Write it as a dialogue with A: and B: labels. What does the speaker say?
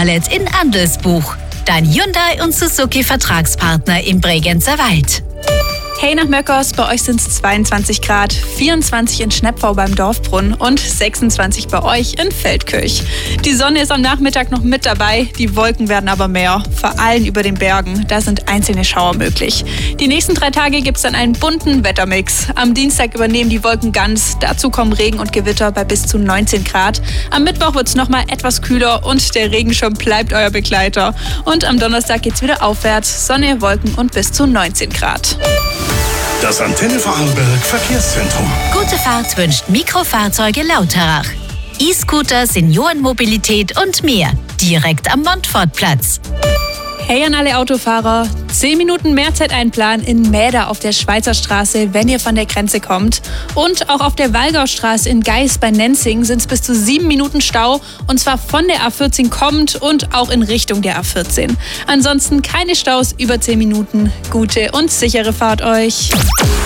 A: Palette in Andelsbuch. Dein Hyundai und Suzuki Vertragspartner im Bregenzer Wald.
B: Hey nach Möckers, bei euch sind es 22 Grad, 24 in Schnepfau beim Dorfbrunnen und 26 bei euch in Feldkirch. Die Sonne ist am Nachmittag noch mit dabei, die Wolken werden aber mehr, vor allem über den Bergen, da sind einzelne Schauer möglich. Die nächsten 3 Tage gibt es dann einen bunten Wettermix. Am Dienstag übernehmen die Wolken ganz, dazu kommen Regen und Gewitter bei bis zu 19 Grad. Am Mittwoch wird es nochmal etwas kühler und der Regenschirm bleibt euer Begleiter. Und am Donnerstag geht es wieder aufwärts, Sonne, Wolken und bis zu 19 Grad.
C: Das Antenne Vorarlberg Verkehrszentrum.
A: Gute Fahrt wünscht Mikrofahrzeuge Lauterach. E-Scooter, Seniorenmobilität und mehr. Direkt am Montfortplatz.
B: Hey an alle Autofahrer, 10 Minuten mehr Zeit einplanen in Mäder auf der Schweizer Straße, wenn ihr von der Grenze kommt. Und auch auf der Wallgaustraße in Geis bei Nenzing sind es bis zu 7 Minuten Stau. Und zwar von der A14 kommend und auch in Richtung der A14. Ansonsten keine Staus über 10 Minuten. Gute und sichere Fahrt euch.